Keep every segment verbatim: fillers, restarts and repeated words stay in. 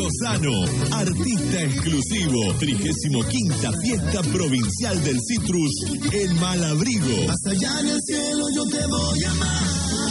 Lozano, artista exclusivo, trigésimo quinta Fiesta Provincial del Citrus en Malabrigo. Más allá en el cielo yo te voy a amar.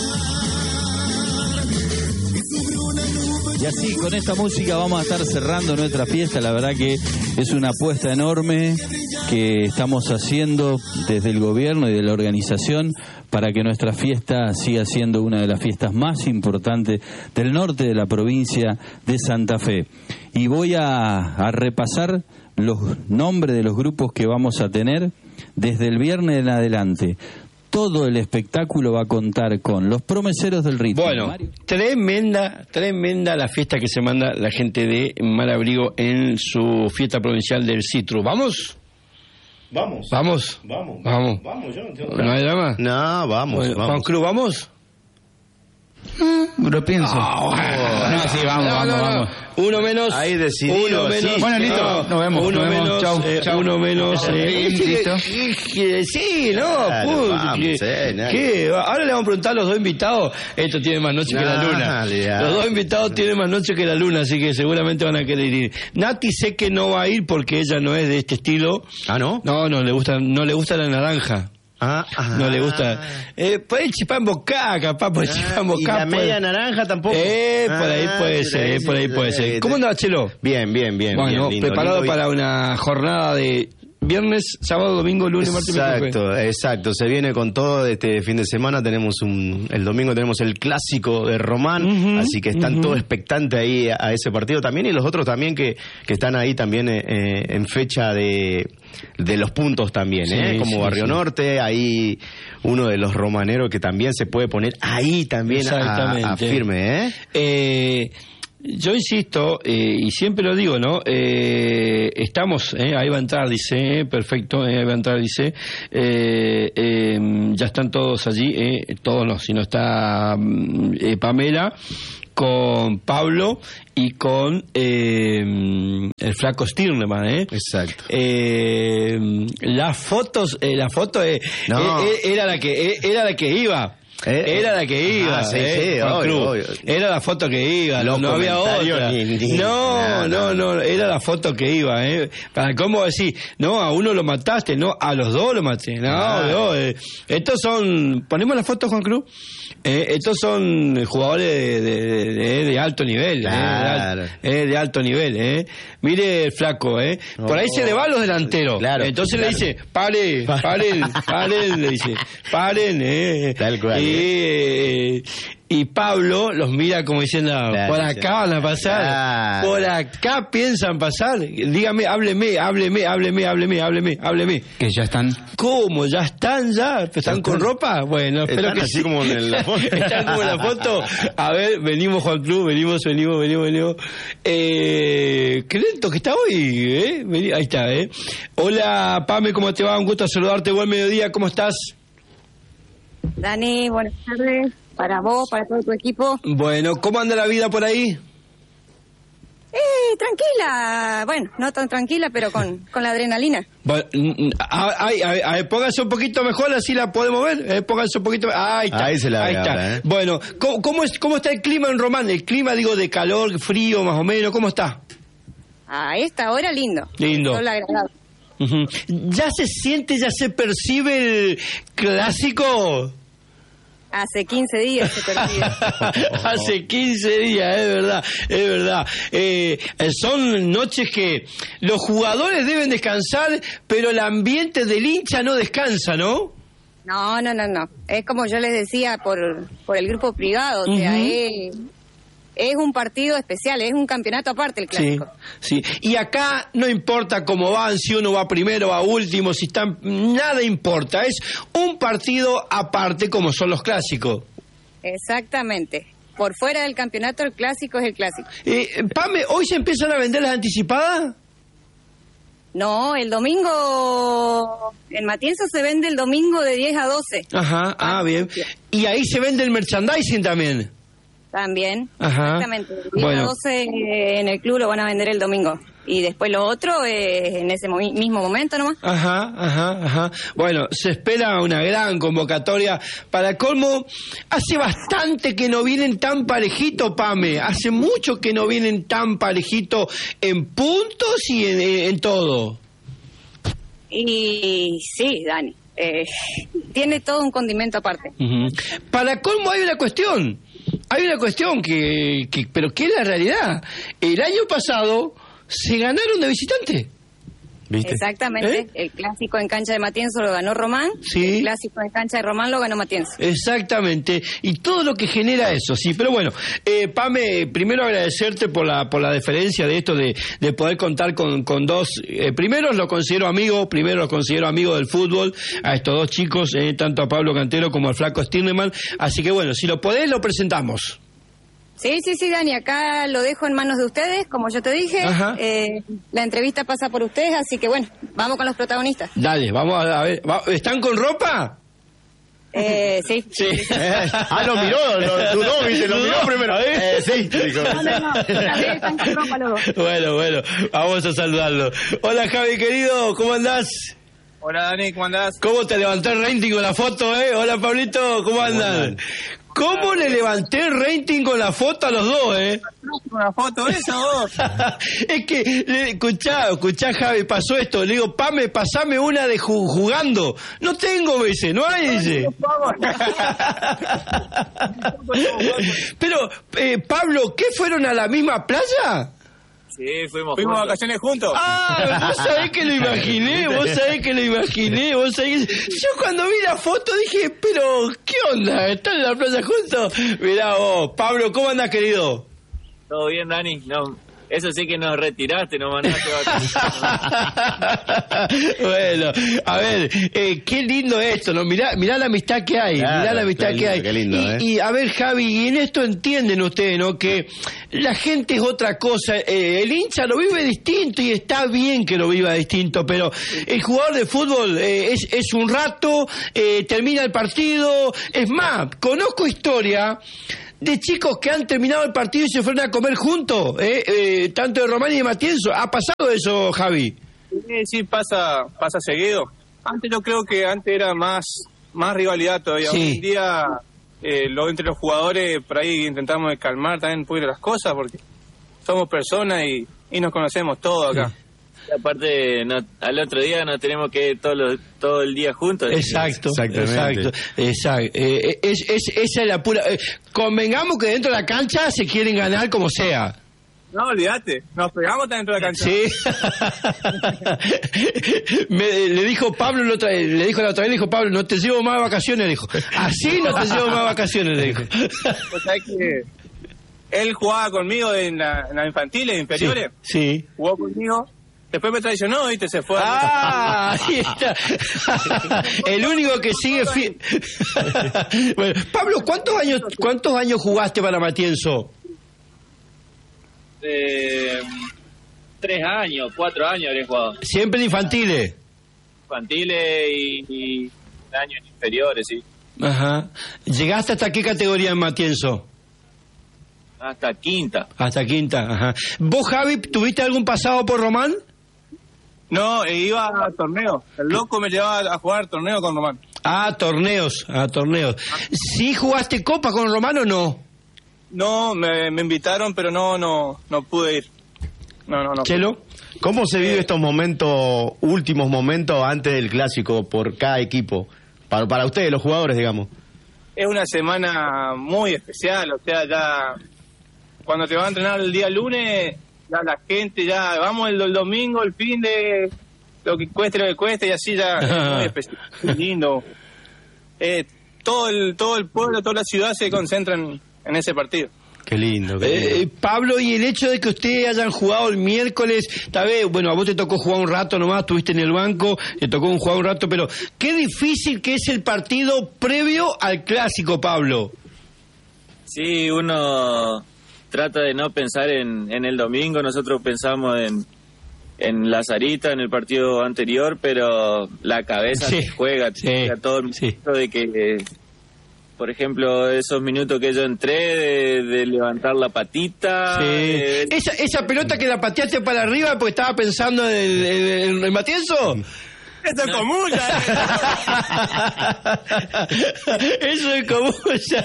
Y así, con esta música vamos a estar cerrando nuestra fiesta. La verdad que es una apuesta enorme que estamos haciendo desde el gobierno y de la organización para que nuestra fiesta siga siendo una de las fiestas más importantes del norte de la provincia de Santa Fe. Y voy a, a repasar los nombres de los grupos que vamos a tener desde el viernes en adelante. Todo el espectáculo va a contar con los promeseros del ritmo. Bueno, Mario. tremenda, tremenda la fiesta que se manda la gente de Malabrigo en su fiesta provincial del Citrus. ¿Vamos? Vamos. ¿Vamos? Vamos. Vamos. Vamos, yo no tengo ¿No hay drama? No, vamos, Bueno, vamos. Juan Cruz, ¿vamos? Lo pienso. Oh, no, sí, vamos, no, vamos, no, no. vamos. Uno menos. Ahí decidido, Uno menos. sí. Bueno, listo. No, Nos vemos, Uno nos vemos. menos. Chau, eh, chau. Uno menos. eh. Listo. Que- Sí, no. Claro, put, vamos, que- eh, nada. ¿Qué? Ahora le vamos a preguntar a los dos invitados. Esto tiene más noche que la luna. Dale, dale. Los dos invitados tienen más noche que la luna, así que seguramente van a querer ir. Nati sé que no va a ir porque ella no es de este estilo. Ah, ¿no? No, no le gusta, no le gusta la naranja. Ah, ah. No le gusta. Eh, puede chipar en boca, capaz, puede chipar en ¿Y boca. la media naranja tampoco? Eh, por ahí Ah, puede sí, ser, eh, sí, por ahí sí, puede sí, ser. sí. ¿Cómo andaba, Chelo? Bien, bien, bien. Bueno, bien, lindo, preparado lindo. para una jornada de viernes, sábado, domingo, lunes, martes, miércoles. Exacto, exacto. Se viene con todo este fin de semana. Tenemos un, el domingo tenemos el clásico de Román, Ujú, así que están ujú. todos expectantes ahí a, a ese partido también y los otros también que, que están ahí también eh, eh, en fecha de, de los puntos también, Sí, ¿eh? Como sí, Barrio sí. Norte, ahí uno de los romaneros que también se puede poner ahí también a, Exactamente. a firme, ¿eh? Eh, yo insisto, eh, y siempre lo digo, ¿no? Eh, estamos, eh, ahí va a entrar, dice, eh, perfecto, eh, ahí va a entrar, dice, eh, eh, ya están todos allí, eh, todos no, si no está mm, eh, Pamela, con Pablo y con eh, el flaco Stirneman, ¿eh? Exacto. Eh, las fotos, eh, la foto eh, No. eh, eh, era la que eh, era la que iba. Eh, Era la que iba, ah, sí, eh, sí, Juan obvio, Cruz. obvio. Era la foto que iba, no, Los no había comentarios otra. ni- ni- no, nada. no, no, era la foto que iba, eh. Para cómo decir, no, a uno lo mataste, no, a los dos lo maté. No, Ah. no, eh, estos son, ponemos la foto, Juan Cruz. Eh, estos son jugadores de, de, de- de alto nivel, Claro. eh, de, al- eh, de alto nivel, eh. Mire el flaco, eh. Por ahí Oh. se le va a los delanteros. Claro, Entonces claro. le dice, paren, paren, paren, le dice, paren, eh. Tal cual, Y, eh, y Pablo los mira como diciendo, Claro, por sí. acá van a pasar, Claro. por acá piensan pasar. Dígame, hábleme, hábleme, hábleme, hábleme, hábleme, hábleme. Que ya están. ¿Cómo? ¿Ya están ya? ¿Están con ropa? Bueno, espero Están que así sí. como en la foto. Están como en la foto. A ver, venimos Juan Cruz, venimos, venimos, venimos, venimos. Eh, qué lento que está hoy, ¿eh? Vení, ahí está, ¿eh? Hola, Pame, ¿cómo te va? Un gusto saludarte, buen mediodía, ¿cómo estás? Dani, buenas tardes. Para vos, para todo tu equipo. Bueno, ¿cómo anda la vida por ahí? Eh, tranquila. Bueno, no tan tranquila, pero con, con la adrenalina. Bueno, mm, mm, ah, ay, ay, ay, póngase un poquito mejor, así la podemos ver. Eh, póngase un poquito. Ahí está. Ahí se la ve está. ahora, ¿eh? Bueno, ¿cómo, cómo, es, ¿cómo está el clima en Román? El clima, digo, de calor, frío, más o menos, ¿cómo está? A esta hora, lindo. Lindo. Sol agradable. Ujú. ¿Ya se siente, ya se percibe el clásico? Hace quince días se percibe. Hace quince días, es verdad, es verdad. Eh, eh, son noches que los jugadores deben descansar, pero el ambiente del hincha no descansa, ¿no? No, no, no, no. Es como yo les decía por, por el grupo privado. O sea, Ujú. es, es un partido especial, es un campeonato aparte el clásico. Sí, sí. Y acá no importa cómo van, si uno va primero, va último, si están... Nada importa, es un partido aparte como son los clásicos. Exactamente. Por fuera del campeonato, el clásico es el clásico. Eh, Pame, ¿hoy se empiezan a vender las anticipadas? No, el domingo... En Matienzo se vende el domingo de diez a doce. Ajá, ah, bien. Y ahí se vende el merchandising también. También. Ajá. Exactamente. El diez Bueno. a doce en el club lo van a vender el domingo. y después lo otro es en ese mo- mismo momento nomás. Ajá, ajá, ajá. Bueno, se espera una gran convocatoria. Para colmo, hace bastante que no vienen tan parejito, Pame. Hace mucho que no vienen tan parejito en puntos y en, en todo. Y sí, Dani, eh, tiene todo un condimento aparte. Uh-huh. Para colmo hay una cuestión. Hay una cuestión que, que, pero que es la realidad. El año pasado se ganaron de visitante. ¿Viste? Exactamente. ¿Eh? El clásico en cancha de Matienzo lo ganó Román. Sí. El clásico en cancha de Román lo ganó Matienzo. Exactamente, y todo lo que genera eso, sí, pero bueno, eh, Pame, primero agradecerte por la por la deferencia de esto de, de poder contar con, con dos, eh, primero lo considero amigo, primero lo considero amigo del fútbol, a estos dos chicos, eh, tanto a Pablo Cantero como al flaco Stirneman, así que bueno, si lo podés lo presentamos. Sí, sí, sí, Dani, acá lo dejo en manos de ustedes, como yo te dije. Ajá. Eh, la entrevista pasa por ustedes, así que bueno, vamos con los protagonistas. Dale, vamos a, a ver, va- ¿están con ropa? Eh, sí. Sí. Ah, lo miró, lo dudó, ¿viste? Lo miró primero. Eh, sí. Dijo. No, no, no, esta vez están con ropa los dos. Bueno, bueno, vamos a saludarlo. Hola Javi, querido, ¿cómo andás? Hola Dani, ¿cómo andás? ¿Cómo te levanté el rating con la foto, eh? Hola Pablito, ¿cómo andan? ¿Cómo le levanté el rating con la foto a los dos, eh? ¿Una foto de eso vos? Es que, le- escuchá, escuchá Javi, pasó esto, le digo, Pame, pasame una de ju- jugando. No tengo, ese, no hay ese. Pero, eh, Pablo, ¿qué fueron a la misma playa? Sí, fuimos Fuimos a juntos. vacaciones juntos. Ah, vos sabés que lo imaginé, vos sabés que lo imaginé, vos sabés. Yo cuando vi la foto dije, pero, ¿qué onda? ¿Están en la playa juntos? Mirá vos, Pablo, ¿cómo andás, querido? ¿Todo bien, Dani? No, eso sí que nos retiraste, nos mandaste vacaciones. Bueno, a ver, eh, qué lindo esto, ¿no? Mirá, mirá la amistad que hay, Claro, mirá la amistad qué que lindo, hay. qué lindo, y, ¿eh? y, a ver, Javi, y en esto entienden ustedes, ¿no? Que la gente es otra cosa. Eh, el hincha lo vive distinto y está bien que lo viva distinto, pero el jugador de fútbol eh, es, es un rato, eh, termina el partido. Es más, conozco historia de chicos que han terminado el partido y se fueron a comer juntos, eh, eh, tanto de Román y de Matienzo. ¿Ha pasado eso, Javi? Sí, sí, pasa, pasa seguido. Antes yo creo que antes era más, más rivalidad todavía. Sí. Hoy en día, eh, lo, entre los jugadores, por ahí intentamos de calmar también un poquito las cosas, porque somos personas y, y nos conocemos todos acá. Y aparte, no, al otro día no tenemos que ir todo, lo- todo el día juntos. Exacto, Exactamente. exacto, exacto. Eh, es, es, esa es la pura. eh, convengamos que dentro de la cancha se quieren ganar como sea. No, olvídate, nos pegamos también dentro de la cancha. Sí. Me- le dijo Pablo la otra vez, le dijo la otra vez, le dijo Pablo, no te llevo más vacaciones, le dijo. Así no te llevo más vacaciones, le dijo. Pues sabés que él jugaba conmigo en la, en las infantiles, inferiores, Sí. jugó conmigo, después me traicionó, viste, se fue. Ah, ahí está. El único que sigue fiel. Bueno, Pablo, ¿cuántos años cuántos años jugaste para Matienzo? Eh, tres años, cuatro años habré jugado. Siempre en infantiles. Infantiles y, y años inferiores, sí. Ajá. ¿Llegaste hasta qué categoría en Matienzo? Hasta quinta. Hasta quinta, ajá. ¿Vos, Javi, tuviste algún pasado por Román? No, eh, iba a torneos. El loco me llevaba a jugar torneo con Román. Ah, torneos, a torneos. ¿Sí jugaste copa con Román o no? No, me, me invitaron, pero no, no, no pude ir. No, no, no. ¿Chelo? ¿Cómo se vive estos momentos, últimos momentos antes del clásico por cada equipo? Para, para ustedes, los jugadores, digamos. Es una semana muy especial, o sea, ya cuando te va a entrenar el día lunes, ya la gente ya, vamos el, el domingo, el fin de lo que cueste, lo que cueste, y así ya es muy especial, muy lindo. Eh, todo el todo el pueblo, toda la ciudad se concentran en ese partido. Qué lindo. Qué lindo. Eh, Pablo, y el hecho de que ustedes hayan jugado el miércoles, tal vez, bueno, a vos te tocó jugar un rato nomás, estuviste en el banco, te tocó jugar un rato, pero qué difícil que es el partido previo al clásico, Pablo. Sí, uno trata de no pensar en, en el domingo, nosotros pensamos en, en la Sarita, en el partido anterior, pero la cabeza Sí, se juega, sí, a todo el sí. momento de que por ejemplo, esos minutos que yo entré de, de levantar la patita. Sí. De... ¿Esa, ¿Esa pelota que la pateaste para arriba porque estaba pensando en el, en, en el Matienzo? Eso es común, ya. Eso es común, ya.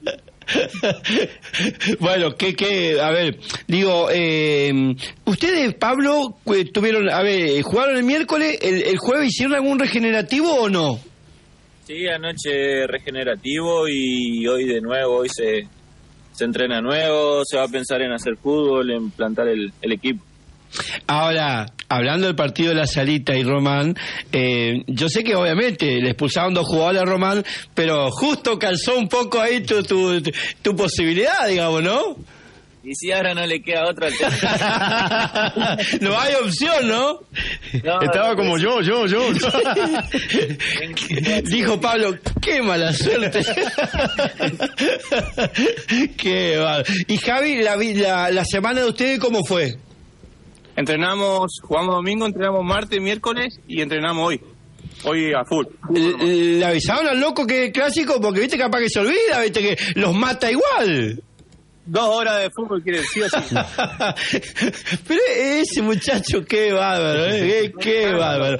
Bueno, que, que, a ver, digo, eh, ustedes, Pablo, tuvieron, a ver, jugaron el miércoles, el, el jueves hicieron algún regenerativo o no? Sí, anoche regenerativo y hoy de nuevo, hoy se, se entrena nuevo, se va a pensar en hacer fútbol, en plantar el, el equipo. Ahora, hablando del partido de La Salita y Román, eh, yo sé que obviamente le expulsaron dos jugadores a Román, pero justo calzó un poco ahí tu, tu, tu posibilidad, digamos, ¿no? Y si ahora no le queda otra. No hay opción, ¿no? No, Estaba no, como pues, yo, yo, yo. Dijo Pablo, qué mala suerte. Qué mal. Y Javi, la, la, la semana de ustedes, ¿cómo fue? Entrenamos, jugamos domingo, entrenamos martes, miércoles y entrenamos hoy. Hoy a full. ¿Le, le avisaron al loco que es clásico? Porque viste capaz que se olvida, viste que los mata igual. Dos horas de fútbol quiere decir así. Pero ese muchacho, qué bárbaro, ¿eh? Qué bárbaro.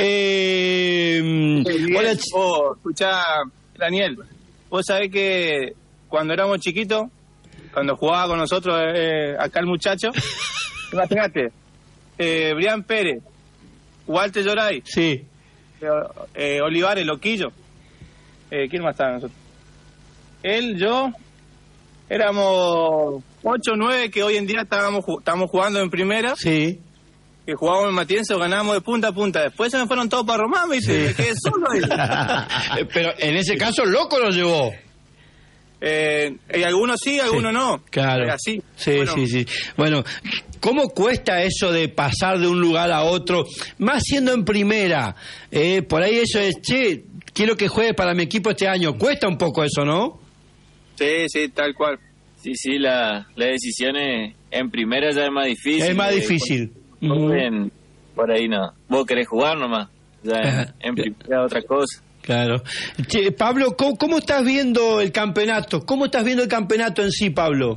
Eh, hola, ch- oh, escuchá, Daniel, vos sabés que cuando éramos chiquitos, cuando jugaba con nosotros eh, acá el muchacho, imagínate, eh, Brian Pérez, Walter Lloray, sí. eh, eh, Olivares, Loquillo, eh, ¿quién más estaba nosotros? Él, yo, éramos ocho o nueve que hoy en día estábamos, estábamos jugando en primera, Sí. que jugábamos en Matienzo, ganábamos de punta a punta. Después se me fueron todos para Román, me dice, me quedé solo ahí. Pero en ese caso, el loco lo llevó. Eh, y algunos sí, algunos Sí, no. claro. Es así. Sí, Bueno, sí, sí. Bueno, ¿cómo cuesta eso de pasar de un lugar a otro? Más siendo en primera. Eh, por ahí eso es, che, quiero que juegue para mi equipo este año. Cuesta un poco eso, ¿no? Sí, sí, tal cual. Sí, sí, la, la decisión es, en primera ya es más difícil. Es más Eh, difícil. cuando- Ujú. en- por ahí no. Vos querés jugar nomás. Ya Ajá. en, en primera otra cosa. Claro. Che, Pablo, ¿cómo, ¿cómo estás viendo el campeonato? ¿Cómo estás viendo el campeonato en sí, Pablo?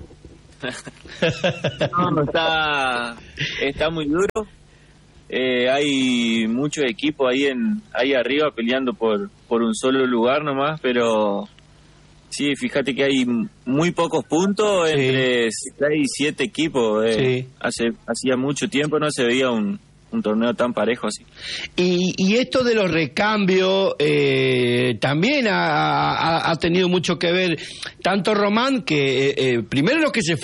No, está, está muy duro. Eh, hay muchos equipos ahí en ahí arriba peleando por, por un solo lugar nomás, pero sí, fíjate que hay muy pocos puntos Sí. entre seis y siete equipos. Eh. Sí. Hace hacía mucho tiempo no se veía un, un torneo tan parejo así. Y, y esto de los recambios eh, también ha, ha- ha tenido mucho que ver, tanto Román, que eh, eh, primero los que se